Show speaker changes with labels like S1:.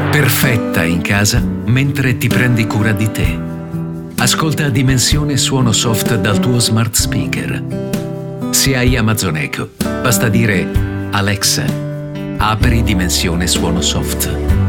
S1: Perfetta in casa mentre ti prendi cura di te. Ascolta Dimensione Suono Soft dal tuo smart speaker. Se hai Amazon Echo, basta dire Alexa, apri Dimensione Suono Soft.